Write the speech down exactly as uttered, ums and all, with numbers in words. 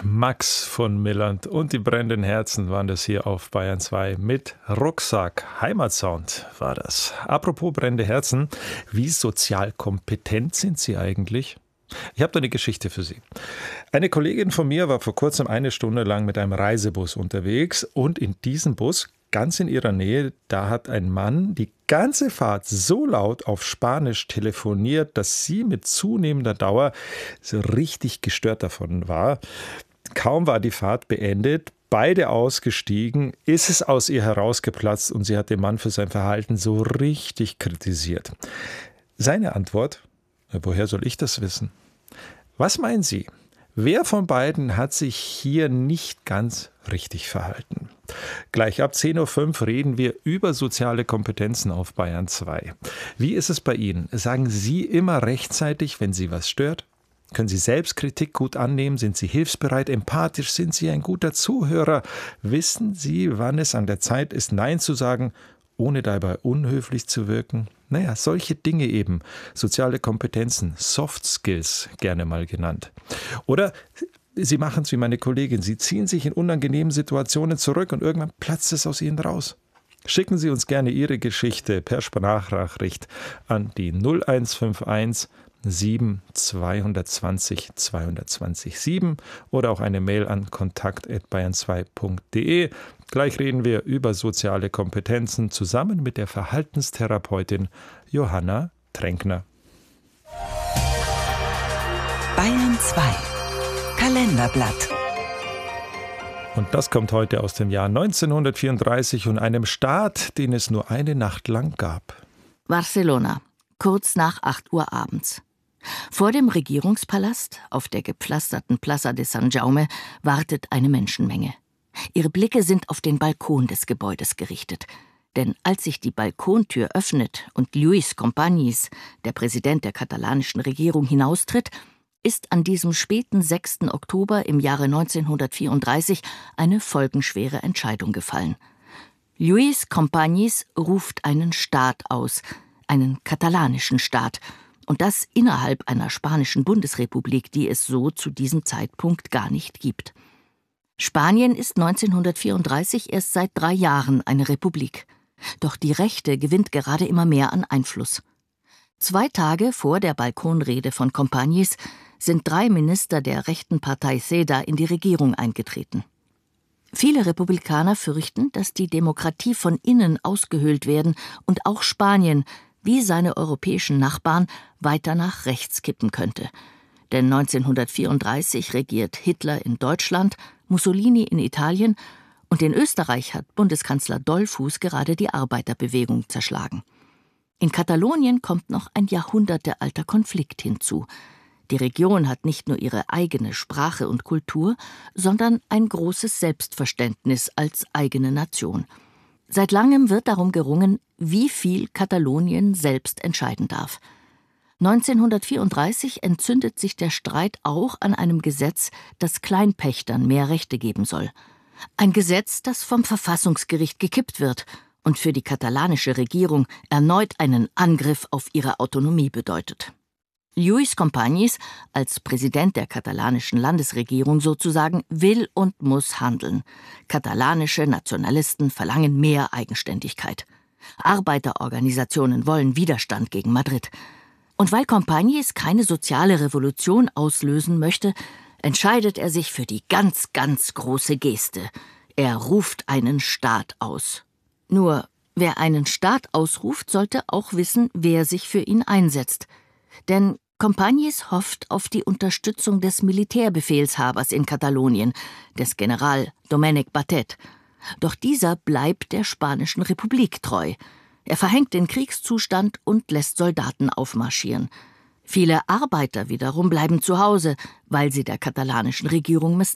Max von Milland und die brennenden Herzen waren das hier auf Bayern zwei mit Rucksack. Heimatsound war das. Apropos brennende Herzen, wie sozial kompetent sind Sie eigentlich? Ich habe da eine Geschichte für Sie. Eine Kollegin von mir war vor kurzem eine Stunde lang mit einem Reisebus unterwegs und in diesem Bus, ganz in ihrer Nähe, da hat ein Mann die ganze Fahrt so laut auf Spanisch telefoniert, dass sie mit zunehmender Dauer so richtig gestört davon war. Kaum war die Fahrt beendet, beide ausgestiegen, ist es aus ihr herausgeplatzt und sie hat den Mann für sein Verhalten so richtig kritisiert. Seine Antwort: Woher soll ich das wissen? Was meinen Sie? Wer von beiden hat sich hier nicht ganz richtig verhalten? Gleich ab zehn Uhr fünf reden wir über soziale Kompetenzen auf Bayern zwei. Wie ist es bei Ihnen? Sagen Sie immer rechtzeitig, wenn Sie was stört? Können Sie Selbstkritik gut annehmen? Sind Sie hilfsbereit, empathisch? Sind Sie ein guter Zuhörer? Wissen Sie, wann es an der Zeit ist, Nein zu sagen, ohne dabei unhöflich zu wirken? Naja, solche Dinge eben. Soziale Kompetenzen, Soft Skills gerne mal genannt. Oder Sie machen es wie meine Kollegin. Sie ziehen sich in unangenehmen Situationen zurück und irgendwann platzt es aus Ihnen raus. Schicken Sie uns gerne Ihre Geschichte per Sprachnachricht an die null eins fünf eins sieben zwei zwei null zwei zwei null sieben oder auch eine Mail an kontakt at bayern zwei punkt de. Gleich reden wir über soziale Kompetenzen zusammen mit der Verhaltenstherapeutin Johanna Tränkner. Bayern zwei Kalenderblatt. Und das kommt heute aus dem Jahr neunzehnhundertvierunddreißig und einem Staat, den es nur eine Nacht lang gab. Barcelona, kurz nach acht Uhr abends. Vor dem Regierungspalast, auf der gepflasterten Plaza de San Jaume, wartet eine Menschenmenge. Ihre Blicke sind auf den Balkon des Gebäudes gerichtet. Denn als sich die Balkontür öffnet und Lluís Companys, der Präsident der katalanischen Regierung, hinaustritt, ist an diesem späten sechsten Oktober im Jahre neunzehnhundertvierunddreißig eine folgenschwere Entscheidung gefallen. Lluís Companys ruft einen Staat aus, einen katalanischen Staat, und das innerhalb einer spanischen Bundesrepublik, die es so zu diesem Zeitpunkt gar nicht gibt. Spanien ist neunzehnhundertvierunddreißig erst seit drei Jahren eine Republik. Doch die Rechte gewinnt gerade immer mehr an Einfluss. Zwei Tage vor der Balkonrede von Companys sind drei Minister der rechten Partei CEDA in die Regierung eingetreten. Viele Republikaner fürchten, dass die Demokratie von innen ausgehöhlt werden und auch Spanien, wie seine europäischen Nachbarn, weiter nach rechts kippen könnte. Denn neunzehnhundertvierunddreißig regiert Hitler in Deutschland, Mussolini in Italien und in Österreich hat Bundeskanzler Dollfuß gerade die Arbeiterbewegung zerschlagen. In Katalonien kommt noch ein jahrhundertealter Konflikt hinzu. Die Region hat nicht nur ihre eigene Sprache und Kultur, sondern ein großes Selbstverständnis als eigene Nation. Seit langem wird darum gerungen, wie viel Katalonien selbst entscheiden darf. neunzehnhundertvierunddreißig entzündet sich der Streit auch an einem Gesetz, das Kleinpächtern mehr Rechte geben soll. Ein Gesetz, das vom Verfassungsgericht gekippt wird und für die katalanische Regierung erneut einen Angriff auf ihre Autonomie bedeutet. Lluís Companys, als Präsident der katalanischen Landesregierung sozusagen, will und muss handeln. Katalanische Nationalisten verlangen mehr Eigenständigkeit. Arbeiterorganisationen wollen Widerstand gegen Madrid. Und weil Companys keine soziale Revolution auslösen möchte, entscheidet er sich für die ganz, ganz große Geste. Er ruft einen Staat aus. Nur, wer einen Staat ausruft, sollte auch wissen, wer sich für ihn einsetzt. Denn Companys hofft auf die Unterstützung des Militärbefehlshabers in Katalonien, des General Domènec Batet. Doch dieser bleibt der Spanischen Republik treu. Er verhängt den Kriegszustand und lässt Soldaten aufmarschieren. Viele Arbeiter wiederum bleiben zu Hause, weil sie der katalanischen Regierung misstrauen.